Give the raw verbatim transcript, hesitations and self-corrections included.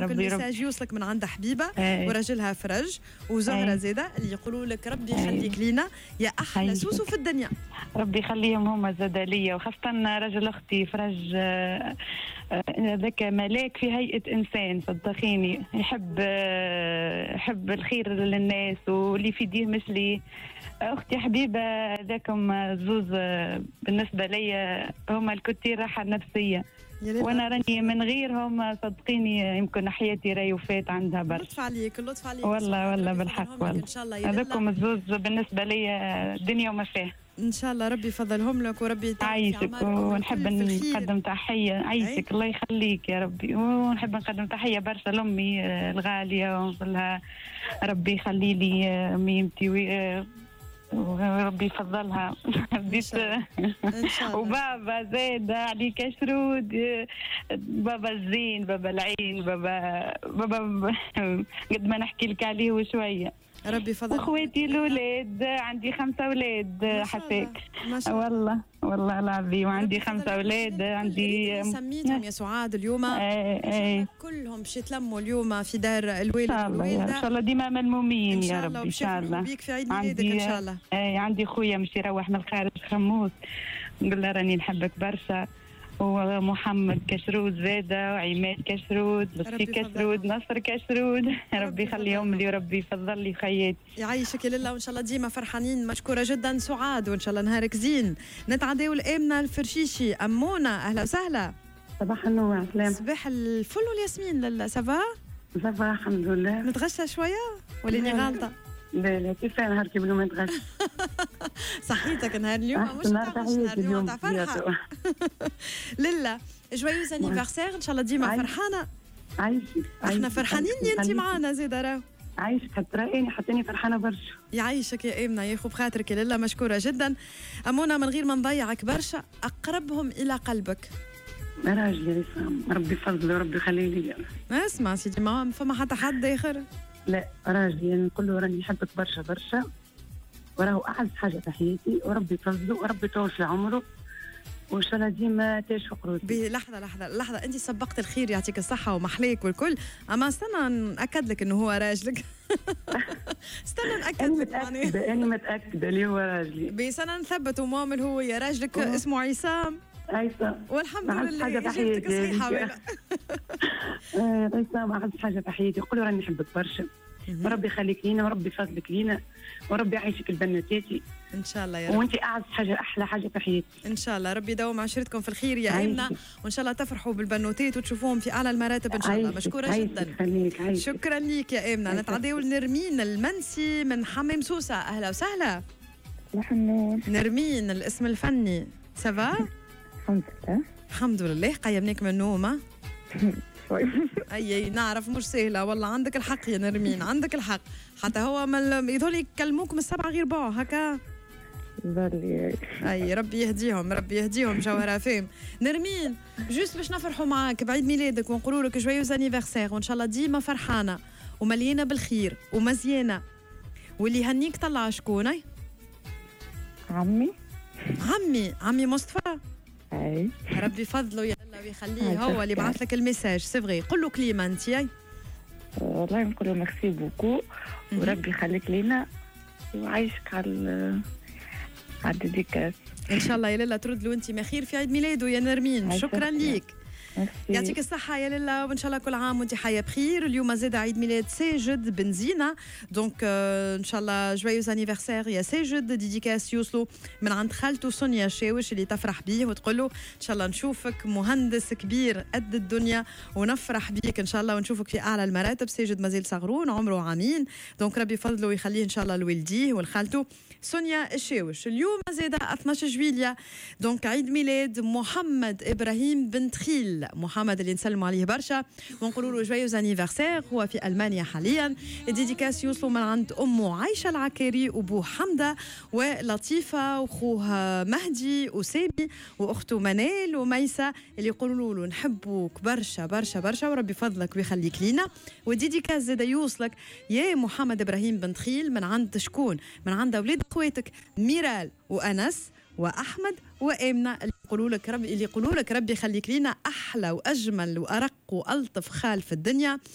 دونك الميساج يوصلك من عند حبيبه وراجلها فرج وزهره زاده اللي يقولوا لك ربي يخليك لينا يا احلى سوسو في الدنيا. ربي يخليهم هما زاده ليا، وخاصه رجل اختي فرج ذاك ملاك في هيئه انسان صدقيني، يحب يحب الخير للناس واللي في يديه مثلي. اختي حبيبه ذاكم زوز بالنسبه لي هما الكتير راحه نفسيه، وانا راني من غيرهم صدقيني يمكن حياتي راي وفات عندها برشا. لطف عليك لطف عليك والله والله بالحق والله. ان شاء الله هذوكم الزوز بالنسبه لي الدنيا وما فيها. ان شاء الله ربي يفضلهم لك وربي يعيشك، ونحب نقدم تحيه عيشك الله يخليك يا ربي، ونحب نقدم تحيه برشا لامي الغاليه ونقول لها ربي يخلي لي ميمتي وربي يفضلها. بديت وبابا زاد عليك شرود، بابا الزين بابا العين بابا بابا قد ما نحكي لك عليه وشويه. ربي يفضل. اخواتي الاولاد عندي خمسه اولاد حساك والله والله العظيم وعندي خمسه اولاد. عندي سميتهم يا سعاد اليوم اي اي كلهم باش يتلموا اليوم في دار الوالد والوالده ان شاء الله ديما ملمومين يا ربي ان شاء الله. بيك في عيد ميلادك ان شاء الله. اي عندي خويا مش يروح من الخارج خموس نقول له راني نحبك برشا، ومحمد كشرود زاده وعماد كشرود لطفي كشرود نصر كشرود. ربي يخليهم لي وربي يفضل لي خياتي. يعيشك لله وان شاء الله ديما فرحانين. مشكوره جدا سعاد وان شاء الله نهارك زين. نتعداو لامنه الفرشيشي. امونه اهلا وسهلا. صباح النور. سلام. صباح الفل والياسمين. لالا سافا سافا الحمد لله. نتغشى شويه ولاني غالطه؟ لا لا كيف نهار كي بنو ما نتغش. صحيتك نهار اليوم مش نهار اليوم تاع فرحه. لالا جويوز انيفرسير ان شاء الله ديما فرحانه. عايشك احنا فرحانين انت معانا زيد راه. عايشك حتى راني حتى فرحانه برشا. يعيشك يا امنه ياخذ بخاطرك يا لالا مشكوره جدا. امونه من غير ما نضيعك برشا اقربهم الى قلبك راجلي يا رسام ربي يفضله وربي يخليه لي. اسمع سيدي ما فما حتى حد اخر. لا راجلي يعني نقول له راني نحبك برشا برشا وراه اعز حاجه في حياتي وربي يفضله وربي يطول في عمره وان شاء الله ديما تعيش في قروتي. لحظه لحظه لحظه انت سبقت الخير يعطيك الصحه ومحليك والكل، اما استنى ناكد لك انه هو راجلك. استنى ناكد لك معناها انا متاكده اللي هو راجلي. بيسنا نثبت ومؤمن هو يا راجلك اسمه عصام. عصام والحمد لله اجابتك صحيحه ولا. عصام اعز حاجه في حياتي قول راني نحبك برشا وربي يخليك لينا وربي يفضلك لينا وربي يعيشك البناتاتي ان شاء الله يا رب. وانت اعز حاجه احلى حاجه في حياتي ان شاء الله. ربي يدوم عشرتكم في الخير يا امنه وان شاء الله تفرحوا بالبنوتات وتشوفوهم في اعلى المراتب ان شاء الله. مشكوره عايشك جدا. عايشك عايشك. شكرا ليك يا امنه. نتعداو لنرمين المنسي من حمام سوسه. اهلا وسهلا. صباح النور. نرمين الاسم الفني سافا؟ الحمد لله. الحمد لله. قيمناك من النوم. اي نعرف مش سهله والله. عندك الحق يا نرمين عندك الحق. حتى هو من يظل يكلموك من السبعه غير بوع هكا. اي ربي يهديهم ربي يهديهم جوهره فهم. نرمين جوست باش نفرحوا معاك بعيد ميلادك ونقولوا لك جويوز انيفرسير وان شاء الله ديما فرحانه ومليانه بالخير ومزيانه. واللي يهنيك طلع شكون؟ عمي. عمي عمي مصطفى. اي ربي يفضله يا الله ويخليه هو اللي بعث لك الميساج. سي فغي قول له كليمه انت. والله نقول له ميرسي بوكو وربي يخليك لينا وعايشك على على الديكاس ان شاء الله يا لاله. ترد له انت ما خير في عيد ميلاده يا نرمين. شكرا ليك يعطيك الصحة يا لاله وان شاء الله كل عام وانت حية بخير. اليوم زاد عيد ميلاد ساجد بن زينة دونك آه ان شاء الله جويوز انيفرسير يا ساجد. ديديكاس يوصلوا من عند خالته سونيا شاوش اللي تفرح بيه وتقول له ان شاء الله نشوفك مهندس كبير قد الدنيا ونفرح بيك ان شاء الله ونشوفك في اعلى المراتب. ساجد مازال صغرون عمره عامين دونك ربي يفضله ويخليه ان شاء الله لوالديه والخالته سونيا الشاوش. اليوم زاد اثناش جويليا دونك عيد ميلاد محمد ابراهيم بن تخيل. محمد اللي نسلموا عليه برشا ونقولوا له جويوز انيفرسير. هو في المانيا حاليا. الديديكاس يوصلوا من عند امه عايشه العكاري وابوه حمده ولطيفه واخوها مهدي وسامي واخته منال وميسه اللي يقولوا له نحبوك برشا برشا برشا وربي فضلك ويخليك لينا. والديديكاس زاد يوصلك يا محمد ابراهيم بن تخيل من عند شكون؟ من عند اولاد اخواتك ميرال وانس واحمد وامنه اللي يقولوا لك ربي اللي يقولوا لك ربي يخليك لينا احلى واجمل وارق والطف خال في الدنيا.